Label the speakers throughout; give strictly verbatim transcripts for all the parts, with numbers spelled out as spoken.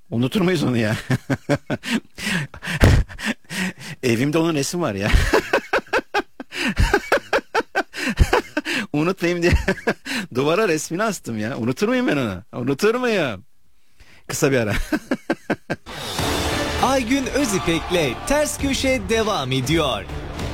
Speaker 1: Unutur muyuz onu ya? Evimde onun resmi var ya. Unutmayayım diye duvara resmini astım ya. Unutur muyum ben onu? Unutur muyum? Kısa bir ara.
Speaker 2: Aygün Özipek'le Ters Köşe devam ediyor.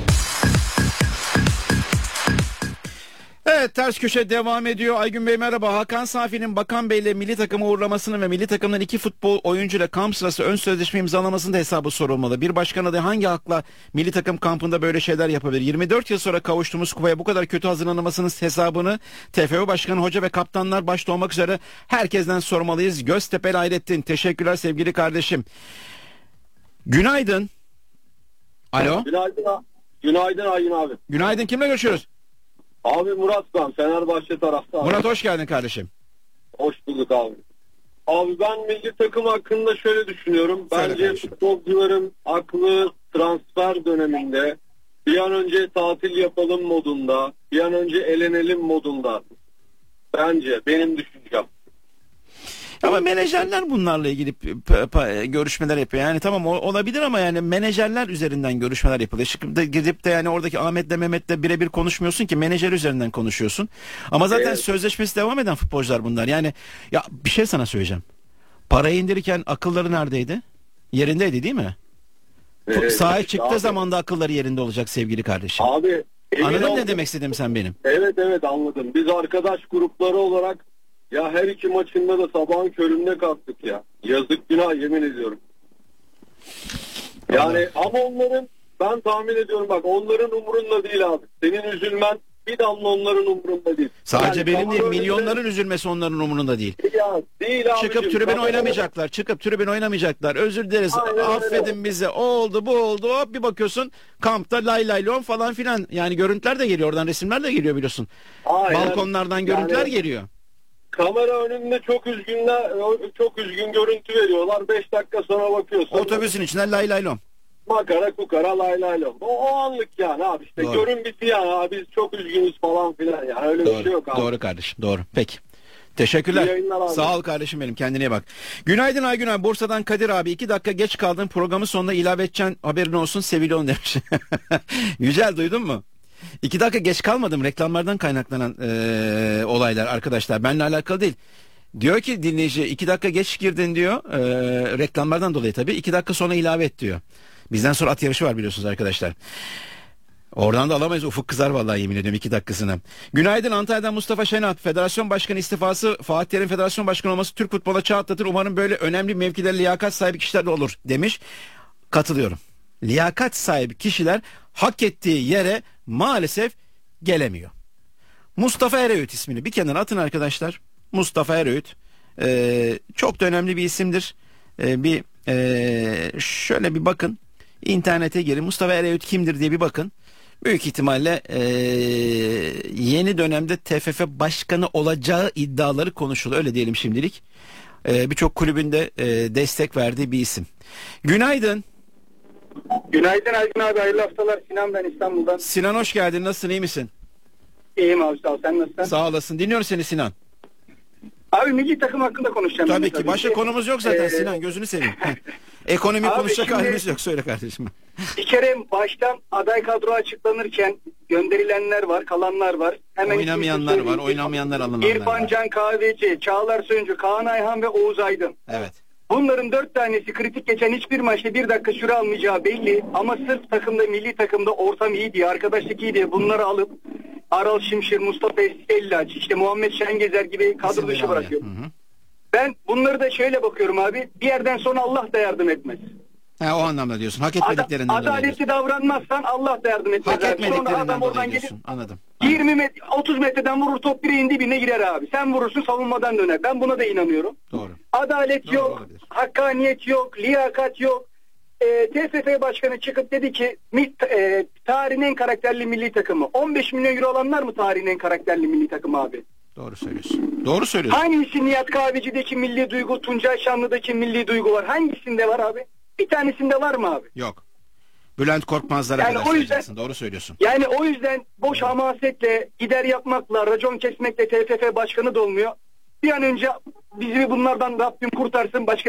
Speaker 1: Evet, Ters Köşe devam ediyor. Aygün Bey merhaba. Hakan Safi'nin Bakan Bey'le milli takımı uğurlamasını ve milli takımdan iki futbol oyuncuyla kamp sırası ön sözleşme imzalamasının da hesabı sorulmalı. Bir başkan adayı hangi hakla milli takım kampında böyle şeyler yapabilir? yirmi dört yıl sonra kavuştuğumuz kupaya bu kadar kötü hazırlanmasının hesabını T F F Başkanı, hoca ve kaptanlar başta olmak üzere herkesten sormalıyız. Göztepe'li Hayrettin. Teşekkürler sevgili kardeşim. Günaydın. Alo.
Speaker 3: Günaydın. Günaydın Aygün abi.
Speaker 1: Günaydın. Kimle görüşüyoruz?
Speaker 3: Abi Murat ben. Fenerbahçe tarafta. Abi.
Speaker 1: Murat hoş geldin kardeşim.
Speaker 3: Hoş bulduk abi. Abi ben milli takım hakkında şöyle düşünüyorum.
Speaker 1: Söyle
Speaker 3: Bence
Speaker 1: kardeşim.
Speaker 3: futbolcuların aklı transfer döneminde bir an önce tatil yapalım modunda, bir an önce elenelim modunda. Bence benim düşüncem.
Speaker 1: Ama menajerler bunlarla ilgili p- p- görüşmeler yapıyor. Yani tamam o- olabilir ama yani menajerler üzerinden görüşmeler yapılıyor. Çıkıp da gidip de yani oradaki Ahmet'le Mehmet'le birebir konuşmuyorsun ki, menajer üzerinden konuşuyorsun. Ama zaten
Speaker 3: Evet.
Speaker 1: sözleşmesi devam eden futbolcular bunlar. Yani ya bir şey sana söyleyeceğim. Parayı indirirken akılları neredeydi? Yerindeydi değil mi?
Speaker 3: Evet,
Speaker 1: Sahaya çıktığı
Speaker 3: abi.
Speaker 1: zaman da akılları yerinde olacak sevgili kardeşim.
Speaker 3: Abi emin
Speaker 1: Anladın
Speaker 3: ol-
Speaker 1: ne demek istedim sen benim?
Speaker 3: Evet evet anladım. Biz arkadaş grupları olarak ya her iki maçında da sabahın köründe kalktık ya. Yazık günah yemin ediyorum. Yani ama onların ben tahmin ediyorum bak onların umurunda değil abi. Senin üzülmen bir damla onların umurunda değil.
Speaker 1: Sadece
Speaker 3: Yani
Speaker 1: benim değil,
Speaker 3: kamera
Speaker 1: milyonların üzülmesi onların umurunda değil.
Speaker 3: önünde- Ya, değil abicim.
Speaker 1: Çıkıp tribün
Speaker 3: Kamera-
Speaker 1: oynamayacaklar. Çıkıp tribün oynamayacaklar. Özür dileriz.
Speaker 3: Aynen öyle.
Speaker 1: Affedin bizi. O oldu bu oldu. Hop bir bakıyorsun kampta lay lay lon falan filan. Yani görüntüler de geliyor. Oradan resimler de geliyor biliyorsun.
Speaker 3: Aynen.
Speaker 1: Balkonlardan görüntüler
Speaker 3: Yani
Speaker 1: geliyor.
Speaker 3: kamera önünde çok üzgünler, çok üzgün görüntü veriyorlar. beş dakika sonra bakıyorsun.
Speaker 1: Otobüsün içinde lay lay lon.
Speaker 3: Makara kukara lay lay lom. O, o anlık yani abi işte
Speaker 1: Doğru.
Speaker 3: görün biti yani abi biz çok üzgünüz falan filan yani öyle bir şey yok
Speaker 1: Doğru.
Speaker 3: abi.
Speaker 1: Doğru kardeşim. Doğru. Peki. Teşekkürler.
Speaker 3: İyi yayınlar abi.
Speaker 1: Sağ ol kardeşim benim. Kendine iyi bak. Günaydın Aygün abi. Bursa'dan Kadir abi. iki dakika geç kaldın. Programın sonunda ilave edeceksin. Haberin olsun. Seviliyorsun demiş. Yücel duydun mu? İki dakika geç kalmadım. Reklamlardan kaynaklanan eee, olaylar arkadaşlar. Benimle alakalı değil. Diyor ki dinleyici iki dakika geç girdin diyor. Eee, reklamlardan dolayı tabii. iki dakika sonra ilave et diyor. Bizden sonra at yarışı var biliyorsunuz arkadaşlar. Oradan da alamayız. Ufuk kızar vallahi yemin ediyorum iki dakikasına. Günaydın Antalya'dan Mustafa Şenat. Federasyon Başkanı istifası, Fatih Terim Federasyon Başkanı olması Türk futbola çağ atlatır. Umarım böyle önemli mevkilere liyakat sahibi kişiler de olur demiş. Katılıyorum. Liyakat sahibi kişiler hak ettiği yere maalesef gelemiyor. Mustafa Ereğüt ismini bir kenara atın arkadaşlar. Mustafa Ereğüt ee, çok da önemli bir isimdir. Ee, bir ee, şöyle bir bakın. İnternete girin. Mustafa Ereğüt kimdir diye bir bakın. Büyük ihtimalle ee, yeni dönemde T F F başkanı olacağı iddiaları konuşuluyor. Öyle diyelim şimdilik. Ee, Birçok kulübünde ee, destek verdiği bir isim. Günaydın.
Speaker 4: Günaydın Aygün abi, hayırlı haftalar. Sinan ben İstanbul'dan.
Speaker 1: Sinan hoş geldin. Nasılsın, iyi misin?
Speaker 4: İyiyim abi, sağ ol. Sen nasılsın?
Speaker 1: Sağ olasın. Dinliyorum seni Sinan.
Speaker 4: Abi milli takım hakkında konuşacağım. ben
Speaker 1: Tabii
Speaker 4: de
Speaker 1: ki. Başka
Speaker 4: ki.
Speaker 1: konumuz yok zaten
Speaker 4: Ee,
Speaker 1: Sinan. Gözünü seveyim. Heh. Ekonomi
Speaker 4: Abi
Speaker 1: konuşacak
Speaker 4: şimdi-
Speaker 1: halimiz yok. Söyle kardeşim.
Speaker 4: Bir kere baştan aday kadro açıklanırken gönderilenler var, kalanlar var. Hemen
Speaker 1: Oynamayanlar
Speaker 4: ismini
Speaker 1: var.
Speaker 4: söyleyeyim.
Speaker 1: Oynamayanlar alınanlar
Speaker 4: İrfan
Speaker 1: var.
Speaker 4: Can Kahveci, Çağlar Söncü, Kaan Ayhan ve Oğuz Aydın.
Speaker 1: Evet.
Speaker 4: Bunların dört tanesi kritik geçen hiçbir maçta bir dakika süre almayacağı belli. Ama sırf takımda, milli takımda ortam iyi diye, arkadaşlık iyi diye bunları alıp Aral Şimşir, Mustafa Ellaç, işte Muhammed Şengezer gibi kadro
Speaker 1: İsimleri
Speaker 4: dışı
Speaker 1: alıyor.
Speaker 4: bırakıyor.
Speaker 1: Hı hı.
Speaker 4: Ben bunları da şöyle bakıyorum abi. Bir yerden sonra Allah da yardım etmez.
Speaker 1: Ha, o anlamda diyorsun. Hak
Speaker 4: Ada-
Speaker 1: etmediklerinden dolayı diyorsun.
Speaker 4: adaletli davranmazsan Allah da yardım etmez.
Speaker 1: Hak
Speaker 4: abi. Sonra
Speaker 1: etmediklerinden
Speaker 4: adam
Speaker 1: dolayı
Speaker 4: oradan gelip
Speaker 1: diyorsun. Anladım.
Speaker 4: yirmi metre, otuz metreden vurur, top direğin dibine girer abi. Sen vurursun, savunmadan döner. Ben buna da inanıyorum.
Speaker 1: Doğru.
Speaker 4: Adalet
Speaker 1: Doğru,
Speaker 4: yok,
Speaker 1: olabilir.
Speaker 4: hakkaniyet yok, liyakat yok. E, T F F Başkanı çıkıp dedi ki mi- e, tarihin en karakterli milli takımı. on beş milyon euro alanlar mı tarihin en karakterli milli takımı abi?
Speaker 1: Doğru söylüyorsun. Doğru söylüyorsun.
Speaker 4: Hangisi Nihat Kahveci'deki milli duygu, Tuncay Şanlı'daki milli duygu var? Hangisinde var abi? Bir tanesinde var mı abi?
Speaker 1: Yok. Bülent Korkmazlara
Speaker 4: Yani
Speaker 1: kadar
Speaker 4: o yüzden-
Speaker 1: söyleyeceksin. Doğru söylüyorsun.
Speaker 4: Yani o yüzden boş hamasetle, gider yapmakla, racon kesmekle T F F Başkanı da olmuyor. Bir an önce bizi bunlardan Rabbim kurtarsın. Başka